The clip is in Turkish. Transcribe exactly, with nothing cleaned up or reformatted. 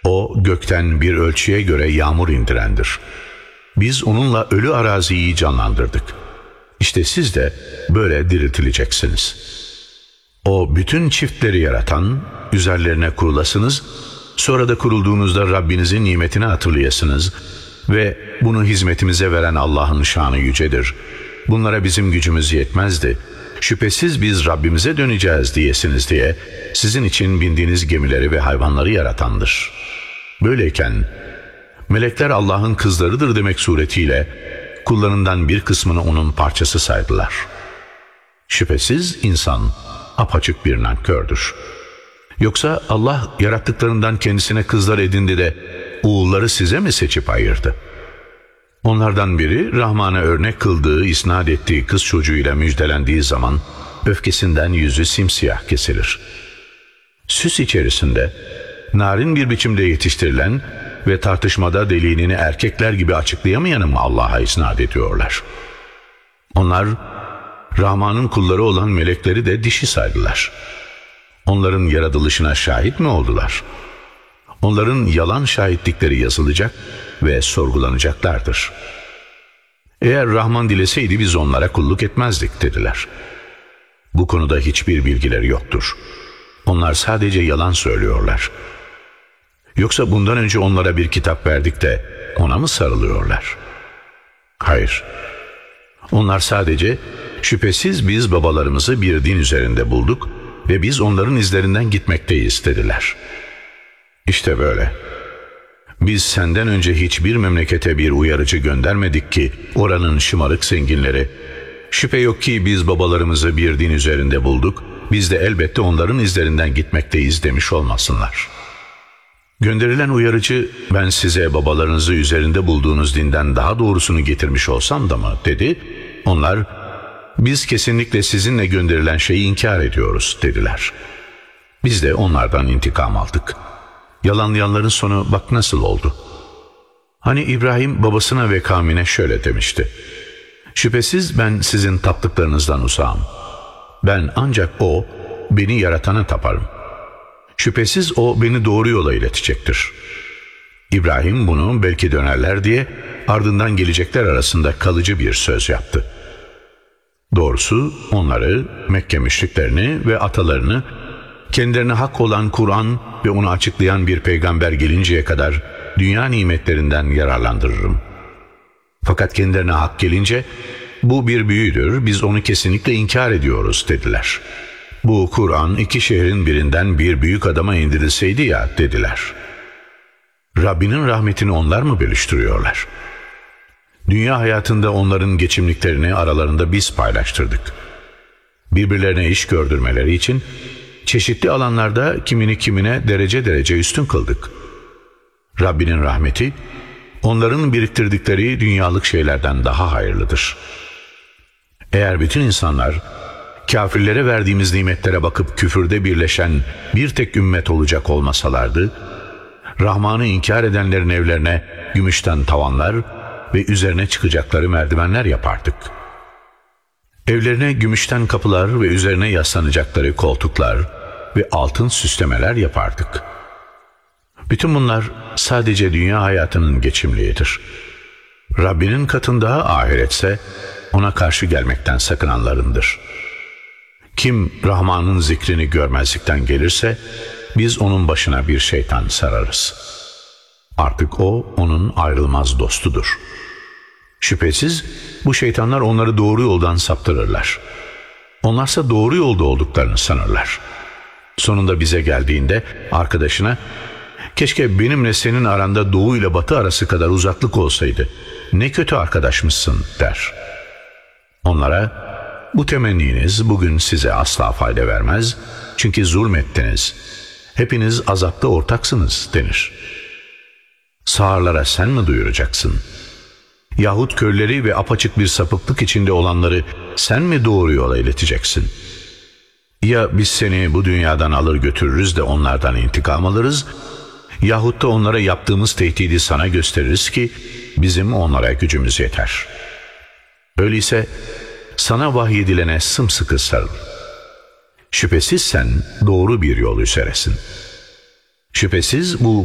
O gökten bir ölçüye göre yağmur indirendir. Biz onunla ölü araziyi canlandırdık. İşte siz de böyle diriltileceksiniz. O bütün çiftleri yaratan, üzerlerine kurulasınız, sonra da kurulduğunuzda Rabbinizin nimetini hatırlayasınız ve bunu hizmetimize veren Allah'ın şanı yücedir. Bunlara bizim gücümüz yetmezdi. Şüphesiz biz Rabbimize döneceğiz diyesiniz diye sizin için bindiğiniz gemileri ve hayvanları yaratandır. Böyleyken melekler Allah'ın kızlarıdır demek suretiyle kullarından bir kısmını onun parçası saydılar. Şüphesiz insan apaçık bir nankördür. Yoksa Allah yarattıklarından kendisine kızlar edindi de oğulları size mi seçip ayırdı? Onlardan biri Rahman'a örnek kıldığı, isnat ettiği kız çocuğuyla müjdelendiği zaman öfkesinden yüzü simsiyah kesilir. Süs içerisinde narin bir biçimde yetiştirilen ve tartışmada deliğini erkekler gibi açıklayamayanı mı Allah'a isnat ediyorlar? Onlar Rahman'ın kulları olan melekleri de dişi saydılar. Onların yaratılışına şahit mi oldular? Onların yalan şahitlikleri yazılacak ve sorgulanacaklardır. Eğer Rahman dileseydi biz onlara kulluk etmezdik dediler. Bu konuda hiçbir bilgileri yoktur. Onlar sadece yalan söylüyorlar. Yoksa bundan önce onlara bir kitap verdik de ona mı sarılıyorlar? Hayır. Onlar sadece şüphesiz biz babalarımızı bir din üzerinde bulduk ve biz onların izlerinden gitmekteyiz dediler. İşte böyle. Biz senden önce hiçbir memlekete bir uyarıcı göndermedik ki oranın şımarık zenginleri, şüphe yok ki biz babalarımızı bir din üzerinde bulduk, biz de elbette onların izlerinden gitmekteyiz demiş olmasınlar. Gönderilen uyarıcı, ben size babalarınızı üzerinde bulduğunuz dinden daha doğrusunu getirmiş olsam da mı dedi. Onlar, biz kesinlikle sizinle gönderilen şeyi inkar ediyoruz dediler. Biz de onlardan intikam aldık. Yalanlayanların sonu bak nasıl oldu. Hani İbrahim babasına ve kavmine şöyle demişti: şüphesiz ben sizin taptıklarınızdan uzağım. Ben ancak o, beni yaratana taparım. Şüphesiz o beni doğru yola iletecektir. İbrahim bunu belki dönerler diye ardından gelecekler arasında kalıcı bir söz yaptı. Doğrusu onları, Mekke müşriklerini ve atalarını kendilerine hak olan Kur'an ve onu açıklayan bir peygamber gelinceye kadar dünya nimetlerinden yararlandırırım. Fakat kendilerine hak gelince bu bir büyüdür, biz onu kesinlikle inkar ediyoruz dediler. Bu Kur'an iki şehrin birinden bir büyük adama indirilseydi ya dediler. Rabbinin rahmetini onlar mı bölüştürüyorlar? Dünya hayatında onların geçimliklerini aralarında biz paylaştırdık. Birbirlerine iş gördürmeleri için çeşitli alanlarda kimini kimine derece derece üstün kıldık. Rabbinin rahmeti onların biriktirdikleri dünyalık şeylerden daha hayırlıdır. Eğer bütün insanlar kafirlere verdiğimiz nimetlere bakıp küfürde birleşen bir tek ümmet olacak olmasalardı, Rahman'ı inkar edenlerin evlerine gümüşten tavanlar ve üzerine çıkacakları merdivenler yapardık. Evlerine gümüşten kapılar ve üzerine yaslanacakları koltuklar ve altın süslemeler yapardık. Bütün bunlar sadece dünya hayatının geçimliğidir. Rabbinin katında ahiretse ona karşı gelmekten sakınanlarındır. Kim Rahman'ın zikrini görmezlikten gelirse biz onun başına bir şeytan sararız. Artık o onun ayrılmaz dostudur. Şüphesiz bu şeytanlar onları doğru yoldan saptırırlar. Onlarsa doğru yolda olduklarını sanırlar. Sonunda bize geldiğinde arkadaşına, keşke benimle senin aranda doğu ile batı arası kadar uzaklık olsaydı, ne kötü arkadaşmışsın der. Onlara, bu temenniniz bugün size asla fayda vermez, çünkü zulmettiniz. Hepiniz azapta ortaksınız denir. Sağırlara sen mi duyuracaksın? Yahut körleri ve apaçık bir sapıklık içinde olanları sen mi doğru yola ileteceksin? Ya biz seni bu dünyadan alır götürürüz de onlardan intikam alırız, yahut da onlara yaptığımız tehdidi sana gösteririz ki bizim onlara gücümüz yeter. Öyleyse sana vahyedilene sımsıkı sarıl. Şüphesiz sen doğru bir yol üzeresin. Şüphesiz bu